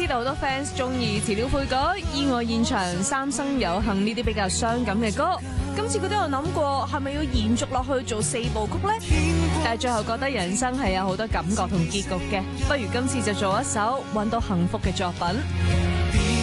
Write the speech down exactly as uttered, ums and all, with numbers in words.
道好多 fans 中意辭了悔改、意外現場、三生有幸呢啲比較傷感嘅歌。今次佢都有諗過係咪要延續落去做四部曲呢？但係最後覺得人生係有好多感覺同結局嘅，不如今次就做一首搵到幸福嘅作品。